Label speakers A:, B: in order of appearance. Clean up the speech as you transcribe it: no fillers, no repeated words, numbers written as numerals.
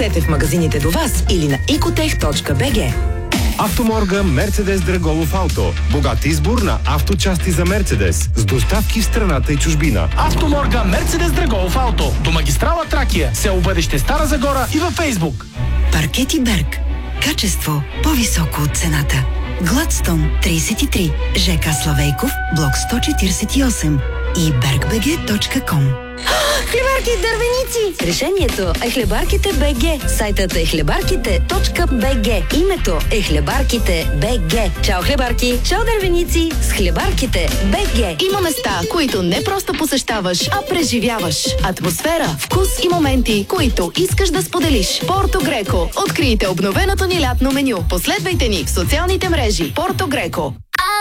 A: Търсете в магазините до вас или на ecotech.bg.
B: Автоморга Мерцедес Драголов Ауто. Богат избор на авточасти за Мерцедес с доставки в страната и чужбина.
C: Автоморга Мерцедес Драголов Ауто. До магистрала Тракия, село Бъдеще, Стара Загора и във Фейсбук.
D: Паркети Берг. Качество по-високо от цената. Гладстон 33, ЖК Славейков, блок 148 и bergbg.com.
E: Хлебарки и дървеници! Решението е Хлебарките БГ. Сайтът е хлебарките.bg. Името е Хлебарките БГ. Чао хлебарки! Чао дървеници! С Хлебарките БГ.
F: Има места, които не просто посещаваш, а преживяваш. Атмосфера, вкус и моменти, които искаш да споделиш. Порто Греко. Открийте обновеното ни лятно меню. Последвайте ни в социалните мрежи. Порто Греко.